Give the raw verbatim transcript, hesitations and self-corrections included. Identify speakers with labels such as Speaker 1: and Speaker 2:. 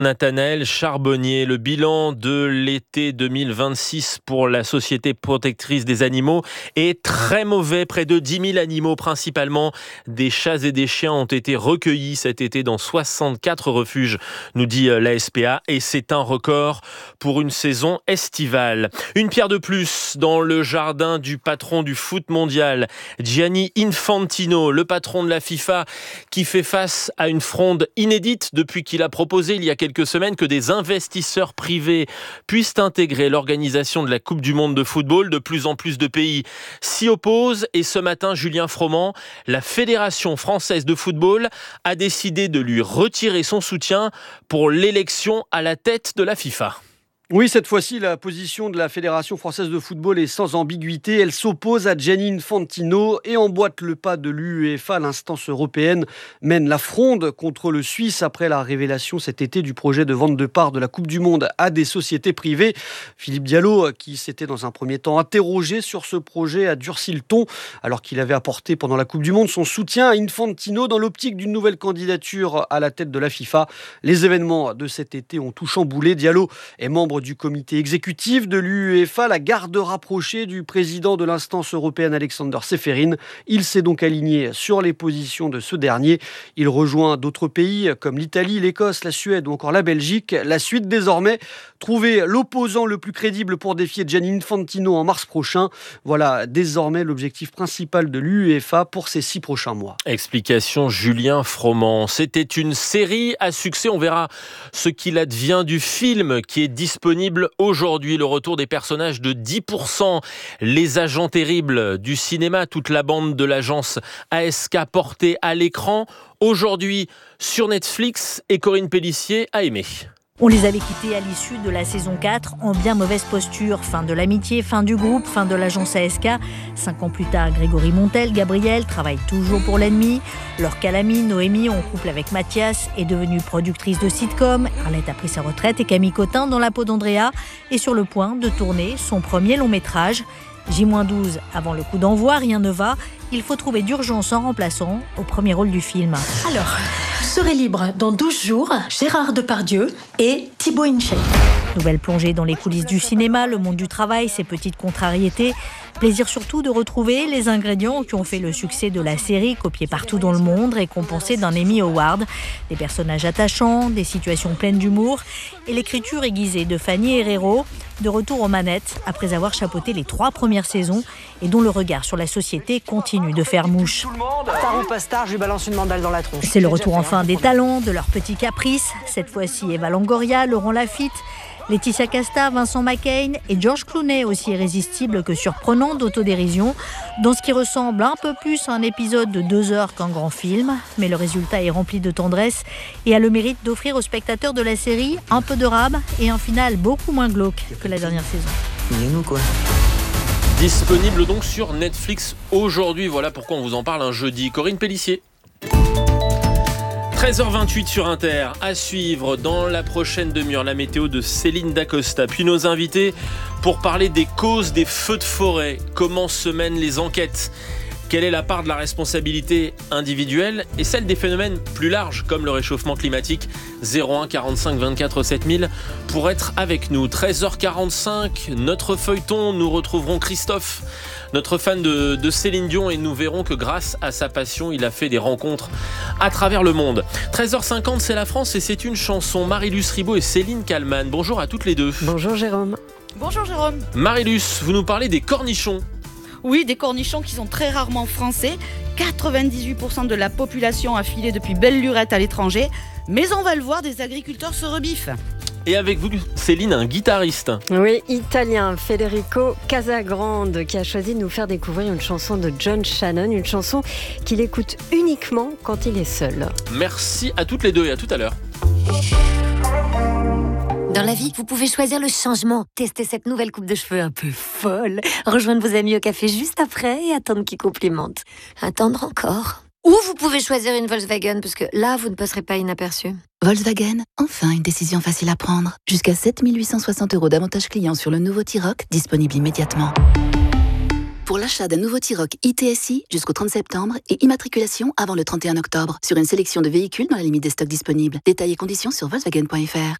Speaker 1: Nathanaël Charbonnier, le bilan de l'été deux mille vingt-six pour la Société protectrice des animaux est très mauvais. Près de dix mille animaux, principalement des chats et des chiens, ont été recueillis cet été dans soixante-quatre refuges, nous dit la S P A, et c'est un record pour une saison estivale. Une pierre de plus dans le jardin du patron du foot mondial, Gianni Infantino, le patron de la FIFA, qui fait face à une fronde inédite depuis qu'il a proposé il y a quelques quelques semaines que des investisseurs privés puissent intégrer l'organisation de la Coupe du Monde de football. De plus en plus de pays s'y opposent et ce matin, Julien Froment, la Fédération française de football, a décidé de lui retirer son soutien pour l'élection à la tête de la FIFA.
Speaker 2: Oui, cette fois-ci, la position de la Fédération française de football est sans ambiguïté. Elle s'oppose à Gianni Infantino et emboîte le pas de l'UEFA. L'instance européenne mène la fronde contre le Suisse après la révélation cet été du projet de vente de parts de la Coupe du Monde à des sociétés privées. Philippe Diallo, qui s'était dans un premier temps interrogé sur ce projet, a durci le ton alors qu'il avait apporté pendant la Coupe du Monde son soutien à Infantino dans l'optique d'une nouvelle candidature à la tête de la FIFA. Les événements de cet été ont tout chamboulé. Diallo est membre du comité exécutif de l'UEFA, la garde rapprochée du président de l'instance européenne Alexander Seferin. Il s'est donc aligné sur les positions de ce dernier. Il rejoint d'autres pays comme l'Italie, l'Écosse, la Suède ou encore la Belgique. La suite désormais, trouver l'opposant le plus crédible pour défier Gianni Infantino en mars prochain. Voilà désormais l'objectif principal de l'UEFA pour ces six prochains mois.
Speaker 1: Explication Julien Froment. C'était une série à succès. On verra ce qu'il advient du film qui est disponible aujourd'hui. Le retour des personnages de dix pour cent. Les agents terribles du cinéma, toute la bande de l'agence A S K portée à l'écran. Aujourd'hui sur Netflix et Corinne Pellissier a aimé.
Speaker 3: On les avait quittés à l'issue de la saison quatre en bien mauvaise posture. Fin de l'amitié, fin du groupe, fin de l'agence A S K. Cinq ans plus tard, Grégory Montel, Gabriel travaillent toujours pour l'ennemi. Leur Calamy, Noémie, en couple avec Mathias, est devenue productrice de sitcom. Arlette a pris sa retraite et Camille Cotin, dans la peau d'Andrea, est sur le point de tourner son premier long métrage. J douze avant le coup d'envoi, rien ne va. Il faut trouver d'urgence un remplaçant au premier rôle du film.
Speaker 4: Alors, je serai libre dans douze jours, Gérard Depardieu et Thibaut Inchey.
Speaker 3: Nouvelle plongée dans les coulisses du cinéma, le monde du travail, ses petites contrariétés. Plaisir surtout de retrouver les ingrédients qui ont fait le succès de la série, copiée partout dans le monde, récompensée d'un Emmy Award. Des personnages attachants, des situations pleines d'humour et l'écriture aiguisée de Fanny Herrero, de retour aux manettes après avoir chapeauté les trois premières saisons et dont le regard sur la société continue de faire mouche.
Speaker 5: Star ou pas star, je lui balance une mandale dans la tronche.
Speaker 3: C'est le retour enfin des talents, de leurs petits caprices. Cette fois-ci, Eva Longoria, Laurent Lafitte, Laetitia Casta, Vincent McCain et George Clooney, aussi irrésistible que surprenant d'autodérision, dans ce qui ressemble un peu plus à un épisode de deux heures qu'un grand film. Mais le résultat est rempli de tendresse et a le mérite d'offrir aux spectateurs de la série un peu de rab et un final beaucoup moins glauque que la dernière saison.
Speaker 5: Et nous quoi.
Speaker 1: Disponible donc sur Netflix aujourd'hui. Voilà pourquoi on vous en parle un jeudi. Corinne Pellissier. treize heures vingt-huit sur Inter, à suivre dans la prochaine demi-heure la météo de Céline Dacosta. Puis nos invités pour parler des causes des feux de forêt. Comment se mènent les enquêtes ? Quelle est la part de la responsabilité individuelle et celle des phénomènes plus larges comme le réchauffement climatique ? zéro un quarante-cinq vingt-quatre sept mille pour être avec nous. treize heures quarante-cinq, notre feuilleton, nous retrouverons Christophe, notre fan de, de Céline Dion, et nous verrons que grâce à sa passion, il a fait des rencontres à travers le monde. treize heures cinquante, c'est la France et c'est une chanson. Marilus Ribot et Céline Kallmann. Bonjour à toutes les deux.
Speaker 6: Bonjour Jérôme.
Speaker 7: Bonjour Jérôme.
Speaker 1: Marilus, vous nous parlez des cornichons.
Speaker 7: Oui, des cornichons qui sont très rarement français. quatre-vingt-dix-huit pour cent de la population a filé depuis belle lurette à l'étranger. Mais on va le voir, des agriculteurs se rebiffent.
Speaker 1: Et avec vous, Céline, un guitariste.
Speaker 6: Oui, italien, Federico Casagrande, qui a choisi de nous faire découvrir une chanson de John Shannon, une chanson qu'il écoute uniquement quand il est seul.
Speaker 1: Merci à toutes les deux et à tout à l'heure.
Speaker 8: Dans la vie, vous pouvez choisir le changement. Tester cette nouvelle coupe de cheveux un peu folle. Rejoindre vos amis au café juste après et attendre qu'ils complimentent. Attendre encore. Ou vous pouvez choisir une Volkswagen, parce que là, vous ne passerez pas inaperçu.
Speaker 9: Volkswagen, enfin une décision facile à prendre. Jusqu'à sept mille huit cent soixante euros d'avantages clients sur le nouveau T-Roc, disponible immédiatement. pour l'achat d'un nouveau T-Roc I T S I jusqu'au trente septembre et immatriculation avant le trente et un octobre sur une sélection de véhicules dans la limite des stocks disponibles. Détails et conditions sur Volkswagen point F R.